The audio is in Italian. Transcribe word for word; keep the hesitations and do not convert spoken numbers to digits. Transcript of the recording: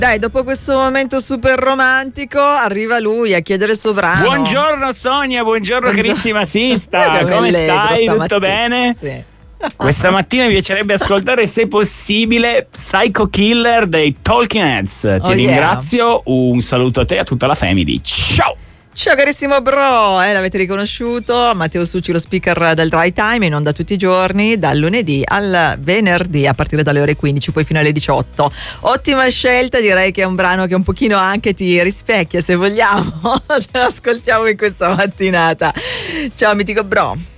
Dai, dopo questo momento super romantico arriva lui a chiedere il suo brano. Buongiorno Sonia, buongiorno, buongiorno. Carissima Sista, come come stai? Tutto stamattina. bene? Sì. Questa mattina mi piacerebbe ascoltare, se possibile, Psycho Killer dei Talking Heads. Ti oh, ringrazio, yeah. Un saluto a te e a tutta la family. Ciao! Ciao carissimo bro, eh, l'avete riconosciuto, Matteo Succi, lo speaker del Dry Time, in onda tutti i giorni dal lunedì al venerdì a partire dalle ore quindici, poi fino alle diciotto. Ottima scelta, direi che è un brano che un pochino anche ti rispecchia, se vogliamo. Ce l'ascoltiamo in questa mattinata. Ciao mitico bro.